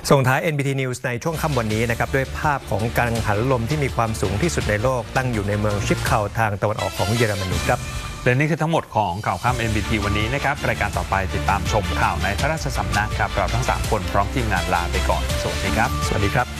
ส่งท้าย NBT News ในช่วงค่ำวันนี้นะครับด้วยภาพของกังหันลมที่มีความสูงที่สุดในโลกตั้งอยู่ในเมืองชิปเคาทางตะวันออกของเยอรมนีครับและนี่คือทั้งหมดของข่าวค่ำ NBT วันนี้นะครับรายการต่อไปติดตามชมข่าวในพระราชสำนักครับเราทั้ง3คนพร้อมทีมงานลาไปก่อนสวัสดีครับสวัสดีครับ